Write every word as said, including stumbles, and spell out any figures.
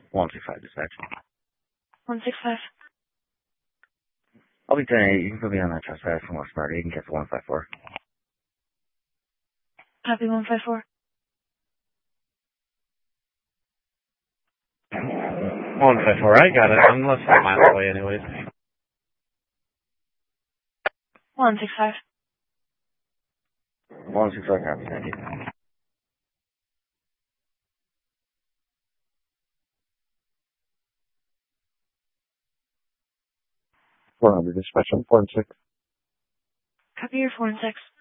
one six five dispatch. one six five. I'll be ten eight. You can put me on that trespass from West Sparta. You can get the one five four. Copy one five four. one five four, I got it. I'm less than miles away anyways. one six five. one six five, copy. Thank you. four hundred dispatch on four and six. Copy your four and six.